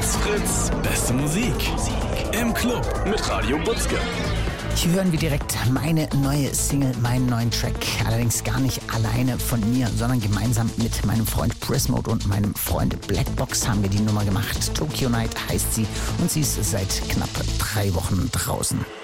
Hits Fritz, beste Musik. Im Club mit Radio Butzke. Hier hören wir direkt meine neue Single, meinen neuen Track. Allerdings gar nicht alleine von mir, sondern gemeinsam mit meinem Freund Prismode und meinem Freund Blackbox haben wir die Nummer gemacht. Tokyo Night heißt sie und sie ist seit knapp 3 Wochen draußen.